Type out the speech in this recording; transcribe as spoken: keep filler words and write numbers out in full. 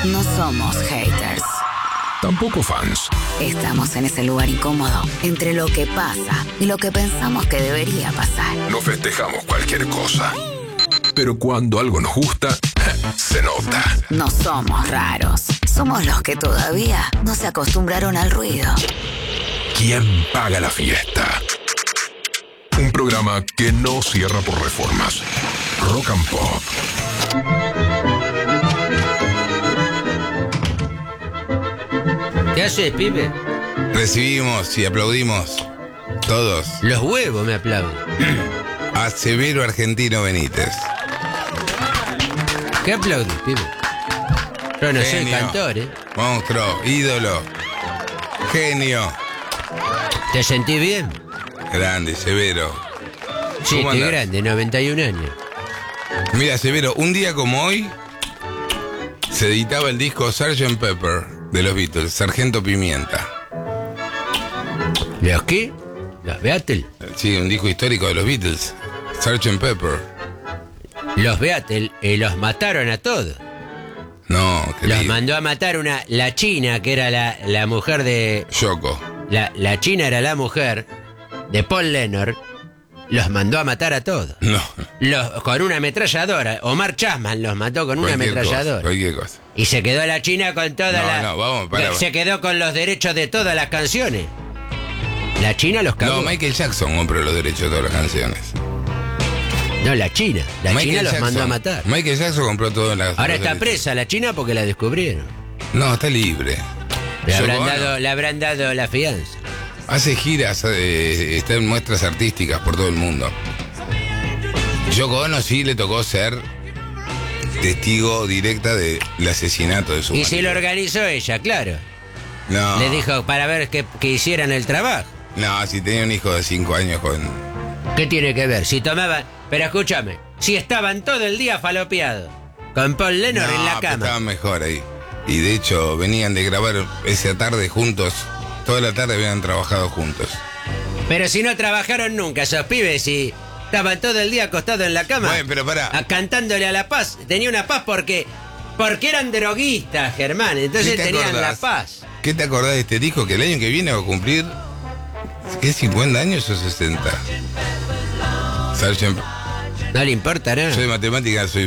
No somos haters. Tampoco fans. Estamos en ese lugar incómodo entre lo que pasa y lo que pensamos que debería pasar. No festejamos cualquier cosa. Pero cuando algo nos gusta, se nota. No somos raros. Somos los que todavía no se acostumbraron al ruido. ¿Quién paga la fiesta? Un programa que no cierra por reformas. Rock and Pop. ¿Qué haces, pibe? Recibimos y aplaudimos todos Los huevos me aplauden. a Severo Argentino Benítez. ¿Qué aplaudís, pibe? Yo no soy Genio. cantor, ¿eh? Monstruo, ídolo, genio, ¿Te sentís bien? grande, Severo. Sí, ¿Cómo estoy andás? grande, noventa y un años. Mira, Severo, un día como hoy se editaba el disco sergeant Pepper de los Beatles, Sargento Pimienta. ¿Los qué? ¿Los Beatles? Sí, un disco histórico de los Beatles, sergeant Pepper. Los Beatles eh, los mataron a todos. No, Los querido. mandó a matar una la China, que era la, la mujer de... Yoko. La, la China era la mujer de Paul Lennon. Los mandó a matar a todos. No. Los, con una ametralladora. Omar Chapman los mató con una Cualquier ametralladora. cosa, cualquier cosa. Y se quedó la China con toda No, la... no, vamos, para, Se quedó con los derechos de todas las canciones. La China los cagó. No, Michael Jackson compró los derechos de todas las canciones. No, la China. La Michael China los Jackson. mandó a matar. Michael Jackson compró todas las... Ahora los está derechos. presa la China porque la descubrieron. No, está libre. Le Yoko habrán, Ono dado, le habrán dado la fianza. hace giras, eh, está en muestras artísticas por todo el mundo. Yoko Ono sí le tocó ser testigo directa del asesinato de su Y se marido. lo organizó ella, claro. No, Le dijo para ver que, que hicieran el trabajo. no, si tenía un hijo de cinco años con... ¿Qué tiene que ver? Si tomaban... Pero escúchame, si estaban todo el día falopeados con Paul Lennon No, en la pero cama. estaban mejor ahí. Y de hecho venían de grabar esa tarde juntos. Toda la tarde habían trabajado juntos. Pero si no trabajaron nunca esos pibes y estaban todo el día acostados en la cama. Bueno, pero pará. a- cantándole a la paz. Tenía una paz porque porque eran droguistas, Germán. Entonces ¿Qué te tenían acordás? la paz. ¿Qué te acordás de este disco? Que el año que viene va a cumplir... ¿Qué? ¿cincuenta años o sesenta? Sargent... No le importa nada. Yo de matemáticas soy